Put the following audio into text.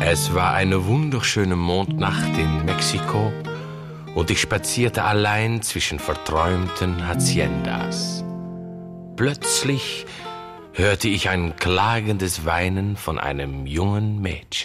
Es war eine wunderschöne Mondnacht in Mexiko und ich spazierte allein zwischen verträumten Haciendas. Plötzlich hörte ich ein klagendes Weinen von einem jungen Mädchen.